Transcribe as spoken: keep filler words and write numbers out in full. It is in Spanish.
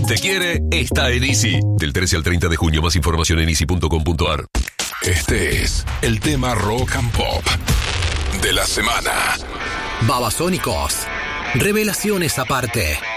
Quien te quiere está en Easy. Del trece al treinta de junio, más información en easy punto com punto a r. Este es el tema rock and pop de la semana. Babasónicos. Revelaciones aparte.